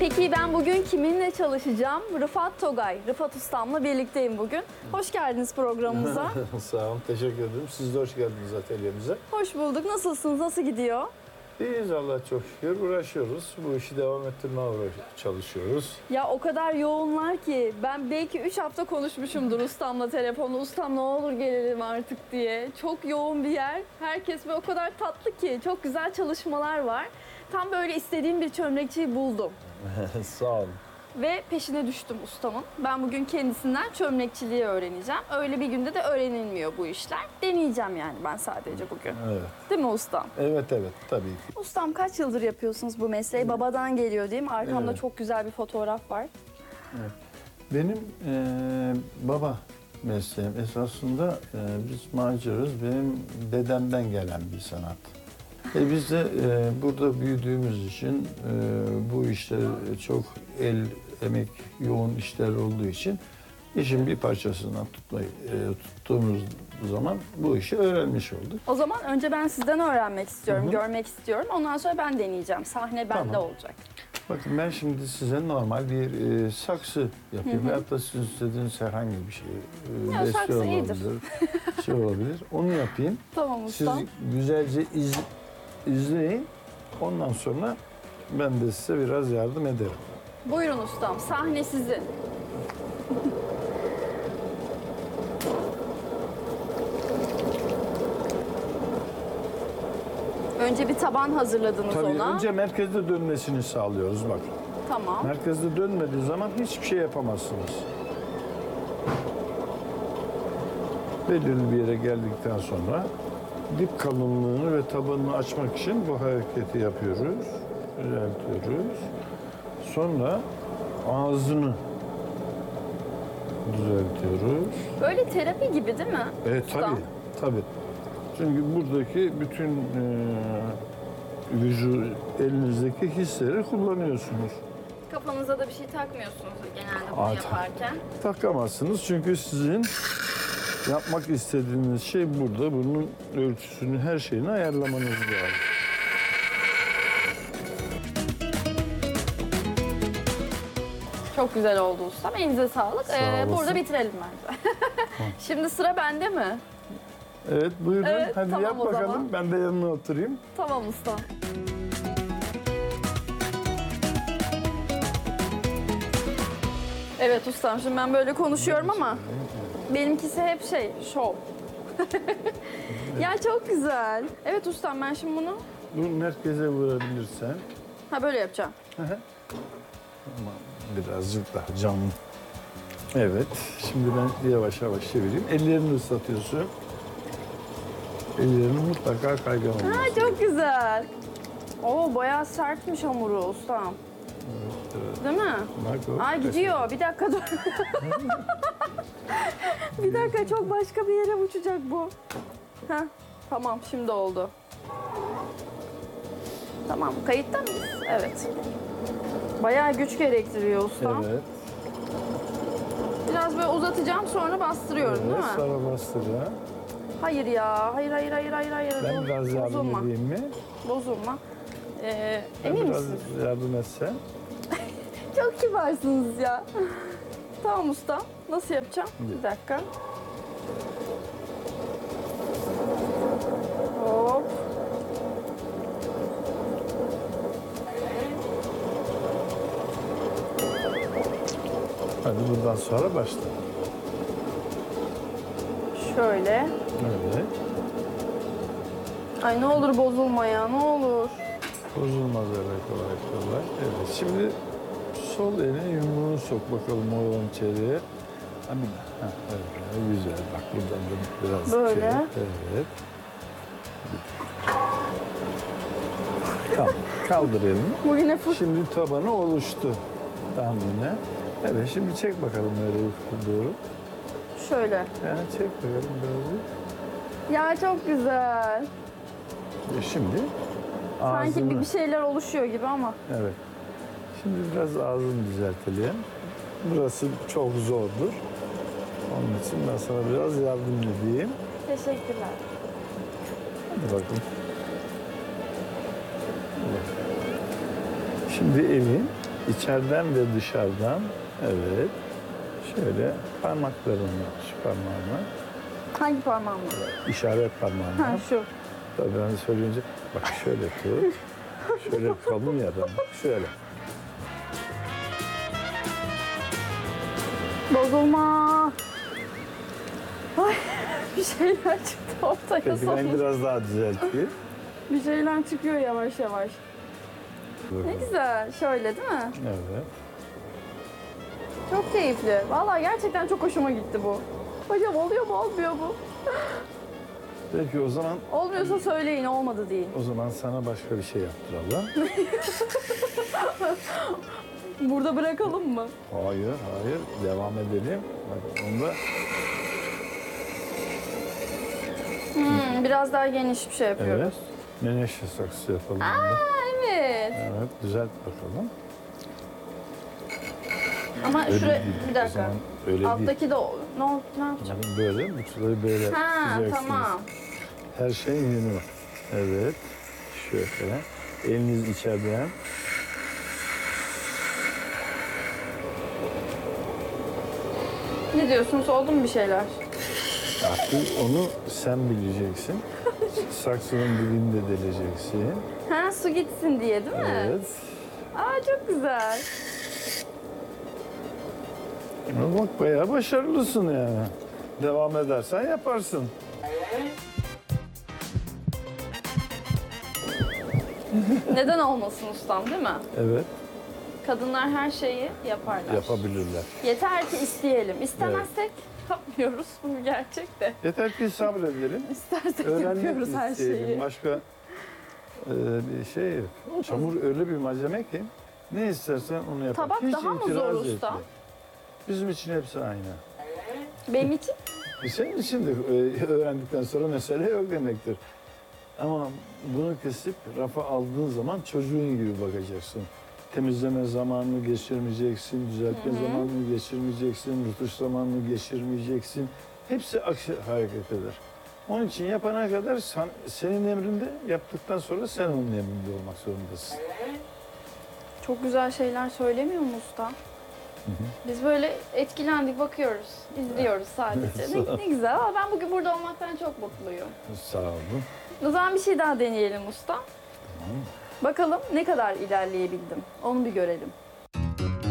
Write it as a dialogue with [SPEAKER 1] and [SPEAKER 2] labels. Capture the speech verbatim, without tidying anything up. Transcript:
[SPEAKER 1] Peki ben bugün kiminle çalışacağım? Rıfat Togay. Rıfat Ustam'la birlikteyim bugün. Hoş geldiniz programımıza.
[SPEAKER 2] Sağ olun, teşekkür ederim. Siz de hoş geldiniz atölyemize.
[SPEAKER 1] Hoş bulduk. Nasılsınız? Nasıl gidiyor?
[SPEAKER 2] İyiyiz Allah'a çok şükür. Uğraşıyoruz. Bu işi devam ettirmeye uğraş çalışıyoruz.
[SPEAKER 1] Ya o kadar yoğunlar ki ben belki üç hafta konuşmuşumdur ustamla telefonda. Ustam ne olur gelelim artık diye. Çok yoğun bir yer. Herkes ve o kadar tatlı ki. Çok güzel çalışmalar var. Tam böyle istediğim bir çömlekçiyi buldum.
[SPEAKER 2] Sağ olun.
[SPEAKER 1] Ve peşine düştüm ustamın. Ben bugün kendisinden çömlekçiliği öğreneceğim. Öyle bir günde de öğrenilmiyor bu işler. Deneyeceğim yani ben sadece bugün.
[SPEAKER 2] Evet.
[SPEAKER 1] Değil mi ustam?
[SPEAKER 2] Evet, evet. Tabii ki.
[SPEAKER 1] Ustam kaç yıldır yapıyorsunuz bu mesleği? Babadan geliyor değil mi? Arkamda
[SPEAKER 2] Evet.
[SPEAKER 1] çok güzel bir fotoğraf var.
[SPEAKER 2] Evet. Benim e, baba mesleğim esasında e, biz maceruz. Benim dedemden gelen bir sanat. E biz de e, burada büyüdüğümüz için e, bu işler çok el, emek, yoğun işler olduğu için işin bir parçasından tutmayı, e, tuttuğumuz zaman bu işi öğrenmiş olduk.
[SPEAKER 1] O zaman önce ben sizden öğrenmek istiyorum,
[SPEAKER 2] Hı hı.
[SPEAKER 1] görmek istiyorum. Ondan sonra ben deneyeceğim. Sahne bende
[SPEAKER 2] Tamam.
[SPEAKER 1] olacak.
[SPEAKER 2] Bakın ben şimdi size normal bir e, saksı yapayım.
[SPEAKER 1] Hı hı.
[SPEAKER 2] Veyahut da sizin istediğiniz herhangi bir şey. E,
[SPEAKER 1] Ya,
[SPEAKER 2] beste
[SPEAKER 1] saksı iyidir.
[SPEAKER 2] olabilir, şey olabilir. Onu yapayım.
[SPEAKER 1] Tamam
[SPEAKER 2] Siz
[SPEAKER 1] ustam.
[SPEAKER 2] güzelce iz, izleyin. Ondan sonra ben de size biraz yardım ederim.
[SPEAKER 1] Buyurun ustam, sahne sizin. Önce bir taban hazırladınız
[SPEAKER 2] Tabii
[SPEAKER 1] ona.
[SPEAKER 2] önce merkezde dönmesini sağlıyoruz bak.
[SPEAKER 1] Tamam.
[SPEAKER 2] Merkezde dönmediği zaman hiçbir şey yapamazsınız. Belirli bir yere geldikten sonra dip kalınlığını ve tabanını açmak için bu hareketi yapıyoruz. Düzeltiyoruz. Sonra ağzını düzeltiyoruz.
[SPEAKER 1] Böyle terapi gibi değil mi?
[SPEAKER 2] Evet
[SPEAKER 1] ustam?
[SPEAKER 2] tabii, tabii. Çünkü buradaki bütün e, vücut, elinizdeki hisleri kullanıyorsunuz.
[SPEAKER 1] Kafanıza da bir şey takmıyorsunuz genelde bunu
[SPEAKER 2] Aa,
[SPEAKER 1] yaparken.
[SPEAKER 2] Takamazsınız çünkü sizin yapmak istediğiniz şey burada. Bunun ölçüsünü, her şeyini ayarlamanız lazım.
[SPEAKER 1] Çok güzel oldu ustam. Elinize sağlık.
[SPEAKER 2] Sağ
[SPEAKER 1] Ee,
[SPEAKER 2] olasın.
[SPEAKER 1] burada bitirelim bence. Şimdi sıra bende mi?
[SPEAKER 2] Evet buyurun
[SPEAKER 1] Evet,
[SPEAKER 2] hadi
[SPEAKER 1] tamam
[SPEAKER 2] yap
[SPEAKER 1] o
[SPEAKER 2] bakalım.
[SPEAKER 1] zaman.
[SPEAKER 2] Ben de yanına oturayım.
[SPEAKER 1] Tamam ustam. Evet ustam, şimdi ben böyle konuşuyorum ama benimkisi hep şey, şov. Ya çok güzel. Evet ustam, ben şimdi bunu
[SPEAKER 2] Bu merkeze vurabilirsen.
[SPEAKER 1] ha böyle yapacağım.
[SPEAKER 2] Ama birazcık daha canlı. Evet. Şimdi ben yavaş yavaş çevireyim. Ellerini ıslatıyorsun. Ellerini mutlaka kaygamaması.
[SPEAKER 1] Ha çok güzel. Oo bayağı sertmiş hamuru ustam.
[SPEAKER 2] Evet,
[SPEAKER 1] Değil mi?
[SPEAKER 2] bak o.
[SPEAKER 1] Ay gidiyor. Bir dakika dur. Bir dakika, çok başka bir yere uçacak bu. Heh, tamam şimdi oldu. Tamam, kayıtta mıyız? Evet. Bayağı güç gerektiriyor ustam.
[SPEAKER 2] Evet.
[SPEAKER 1] Biraz böyle uzatacağım, sonra bastırıyorum
[SPEAKER 2] Evet,
[SPEAKER 1] değil mi?
[SPEAKER 2] sonra bastıracağım.
[SPEAKER 1] Hayır ya. Hayır hayır hayır hayır hayır.
[SPEAKER 2] Ben
[SPEAKER 1] Dur,
[SPEAKER 2] biraz yardım
[SPEAKER 1] bozulma.
[SPEAKER 2] edeyim mi?
[SPEAKER 1] Bozulma. Ee,
[SPEAKER 2] Ben
[SPEAKER 1] emin
[SPEAKER 2] biraz
[SPEAKER 1] misiniz?
[SPEAKER 2] yardım etsen.
[SPEAKER 1] Çok kibarsınız ya. Tamam usta. Nasıl yapacağım? Bir dakika. Hop.
[SPEAKER 2] Hadi buradan sonra başla.
[SPEAKER 1] Şöyle.
[SPEAKER 2] Evet.
[SPEAKER 1] Ay ne olur bozulma ya, ne olur.
[SPEAKER 2] Bozulmaz öyle kolay kolay. Evet. Şimdi sol eline yumruğunu sok bakalım oradan içeriye. Ha, bir daha. Ha, evet, güzel. Bak buradan da biraz
[SPEAKER 1] Böyle.
[SPEAKER 2] içeri. Evet. Tamam. Kaldır elini.
[SPEAKER 1] Bugüne fırt.
[SPEAKER 2] Şimdi tabanı oluştu. Tahmine. Evet. Şimdi çek bakalım nereye doğru.
[SPEAKER 1] Şöyle.
[SPEAKER 2] Yani çek bakalım birazcık.
[SPEAKER 1] Ya çok güzel.
[SPEAKER 2] E şimdi
[SPEAKER 1] Sanki
[SPEAKER 2] ağzını.
[SPEAKER 1] bir, bir şeyler oluşuyor gibi ama.
[SPEAKER 2] Evet. Şimdi biraz ağzını düzeltelim. Burası çok zordur. Onun için ben sana biraz yardım edeyim.
[SPEAKER 1] Teşekkürler.
[SPEAKER 2] Hadi bakın. Şimdi elin İçeriden ve dışarıdan, evet. Şöyle parmaklarınla, şu parmağınla,
[SPEAKER 1] Hangi parmağımla?
[SPEAKER 2] işaret parmağınla.
[SPEAKER 1] Ha şu.
[SPEAKER 2] Tabii ben söyleyince, bak şöyle tut. Şöyle kalın ya da şöyle.
[SPEAKER 1] Bozulma. Ay bir şeyler çıktı ortaya
[SPEAKER 2] Peki ben
[SPEAKER 1] sonunda.
[SPEAKER 2] biraz daha düzelteyim.
[SPEAKER 1] Bir şeyler çıkıyor yavaş yavaş. Ne güzel. Şöyle değil mi?
[SPEAKER 2] Evet.
[SPEAKER 1] Çok keyifli. Vallahi gerçekten çok hoşuma gitti bu. Hocam oluyor mu olmuyor mu?
[SPEAKER 2] Peki o zaman
[SPEAKER 1] Olmuyorsa söyleyin, olmadı deyin.
[SPEAKER 2] o zaman sana başka bir şey yaptıralım.
[SPEAKER 1] Burada bırakalım mı?
[SPEAKER 2] Hayır, hayır. Devam edelim. Bak onda
[SPEAKER 1] Hmm, biraz daha geniş bir şey yapıyoruz.
[SPEAKER 2] evet. Menekşe saksı yapalım. onda.
[SPEAKER 1] Aa, evet.
[SPEAKER 2] Evet, düzelt bakalım.
[SPEAKER 1] Ama
[SPEAKER 2] Öyle
[SPEAKER 1] şuraya
[SPEAKER 2] değil.
[SPEAKER 1] bir
[SPEAKER 2] O
[SPEAKER 1] dakika.
[SPEAKER 2] zaman öyle değil.
[SPEAKER 1] Alttaki de o- ne, ol- ne yapacağım?
[SPEAKER 2] Bakın böyle, uçları böyle
[SPEAKER 1] Ha
[SPEAKER 2] tutacaksınız.
[SPEAKER 1] tamam.
[SPEAKER 2] Her şey yeni. Evet. Şöyle. Eliniz içeriden.
[SPEAKER 1] Ne diyorsunuz? Oldu mu bir şeyler?
[SPEAKER 2] Artık onu sen bileceksin. Saksının dibinde deleceksin.
[SPEAKER 1] Ha su gitsin diye değil mi?
[SPEAKER 2] Evet.
[SPEAKER 1] Aa çok güzel.
[SPEAKER 2] Ama bak bayağı başarılısın yani. Devam edersen yaparsın.
[SPEAKER 1] Neden olmasın ustam değil mi?
[SPEAKER 2] Evet,
[SPEAKER 1] Kadınlar her şeyi yaparlar.
[SPEAKER 2] yapabilirler.
[SPEAKER 1] Yeter ki isteyelim. İstemezsek yapmıyoruz. Bu bir gerçek de.
[SPEAKER 2] Yeter ki sabredelim.
[SPEAKER 1] İstersek
[SPEAKER 2] Öğrenmek
[SPEAKER 1] yapıyoruz her
[SPEAKER 2] isteyelim.
[SPEAKER 1] şeyi.
[SPEAKER 2] Başka e, bir şey yok. Çamur öyle bir malzeme ki ne istersen onu yapar.
[SPEAKER 1] Tabak
[SPEAKER 2] Hiç
[SPEAKER 1] daha mı
[SPEAKER 2] itiraz
[SPEAKER 1] zor
[SPEAKER 2] etme.
[SPEAKER 1] usta?
[SPEAKER 2] Bizim için hepsi aynı.
[SPEAKER 1] Benim için
[SPEAKER 2] E senin için de e, öğrendikten sonra mesele yok demektir. Ama bunu kesip rafa aldığın zaman çocuğun gibi bakacaksın. Temizleme zamanını geçirmeyeceksin, düzeltme zamanını geçirmeyeceksin, rutuş zamanını geçirmeyeceksin. Hepsi aksi hareket eder. Onun için yapana kadar sen, senin emrinde, yaptıktan sonra sen onun emrinde olmak zorundasın.
[SPEAKER 1] çok güzel şeyler söylemiyor mu usta? Biz böyle etkilendik, bakıyoruz, izliyoruz sadece.
[SPEAKER 2] Sağ ol.
[SPEAKER 1] ne, ne güzel. Ama ben bugün burada olmaktan çok mutluyum.
[SPEAKER 2] Sağ olun.
[SPEAKER 1] O zaman bir şey daha deneyelim usta.
[SPEAKER 2] Tamam.
[SPEAKER 1] Bakalım ne kadar ilerleyebildim. Onu bir görelim.